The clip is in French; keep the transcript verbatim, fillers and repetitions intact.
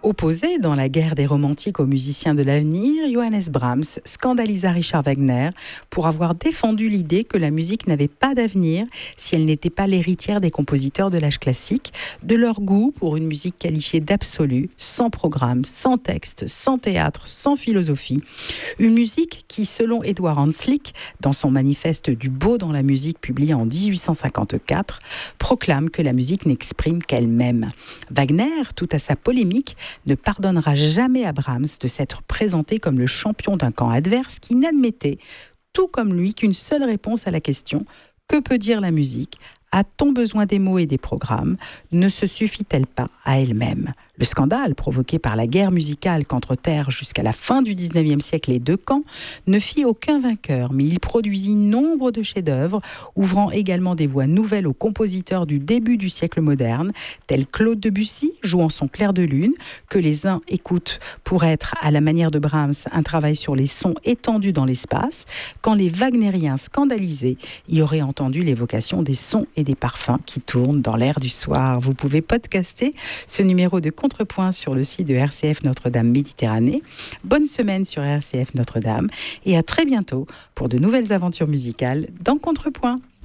Opposé dans la guerre des romantiques aux musiciens de l'avenir, Johannes Brahms scandalisa Richard Wagner pour avoir défendu l'idée que la musique n'avait pas d'avenir si elle n'était pas l'héritière des compositeurs de l'âge classique, de leur goût pour une musique qualifiée d'absolue, sans programme, sans texte, sans théâtre, sans philosophie. Une musique qui, selon Edward Hanslick, dans son manifeste du beau dans la musique publié en dix-huit cent cinquante-quatre, proclame que la musique n'exprime qu'elle-même. Wagner, tout à sa polémique, ne pardonnera jamais à Brahms de s'être présenté comme le champion d'un camp adverse qui n'admettait, tout comme lui, qu'une seule réponse à la question « Que peut dire la musique ? A-t-on besoin des mots et des programmes ? Ne se suffit-elle pas à elle-même » Le scandale provoqué par la guerre musicale qu'entretèrent jusqu'à la fin du dix-neuvième siècle les deux camps ne fit aucun vainqueur, mais il produisit nombre de chefs-d'œuvre, ouvrant également des voies nouvelles aux compositeurs du début du siècle moderne, tels Claude Debussy, jouant son clair de lune, que les uns écoutent pour être, à la manière de Brahms, un travail sur les sons étendus dans l'espace, quand les wagnériens scandalisés y auraient entendu l'évocation des sons et des parfums qui tournent dans l'air du soir. Vous pouvez podcaster ce numéro de Contrepoint sur le site de R C F Notre-Dame Méditerranée. Bonne semaine sur R C F Notre-Dame et à très bientôt pour de nouvelles aventures musicales dans Contrepoint.